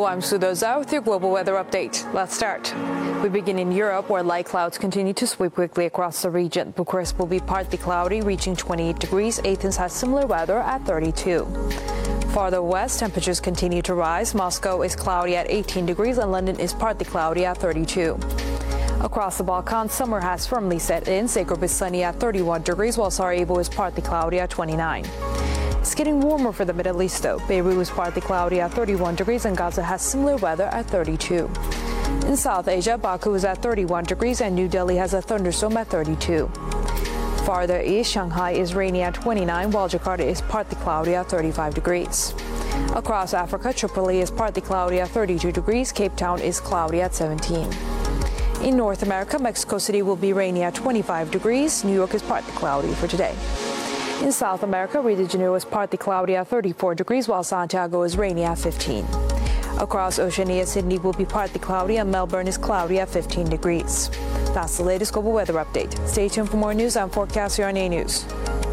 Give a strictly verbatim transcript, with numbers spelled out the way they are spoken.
I'm Sudho Zhao with your global weather update. Let's start. We begin in Europe, where light clouds continue to sweep quickly across the region. Bucharest will be partly cloudy, reaching twenty-eight degrees. Athens has similar weather at thirty-two. Farther west, temperatures continue to rise. Moscow is cloudy at eighteen degrees, and London is partly cloudy at thirty-two. Across the Balkans, summer has firmly set in. Zagreb is sunny at thirty-one degrees, while Sarajevo is partly cloudy at twenty-nine. It's getting warmer for the Middle East, though. Beirut is partly cloudy at thirty-one degrees, and Gaza has similar weather at thirty-two. In South Asia, Baku is at thirty-one degrees, and New Delhi has a thunderstorm at thirty-two. Farther east, Shanghai is rainy at twenty-nine, while Jakarta is partly cloudy at thirty-five degrees. Across Africa, Tripoli is partly cloudy at thirty-two degrees. Cape Town is cloudy at seventeen. In North America, Mexico City will be rainy at twenty-five degrees. New York is partly cloudy for today. In South America, Rio de Janeiro is partly cloudy at thirty-four degrees, while Santiago is rainy at fifteen. Across Oceania, Sydney will be partly cloudy, and Melbourne is cloudy at fifteen degrees. That's the latest global weather update. Stay tuned for more news and forecasts here on A News.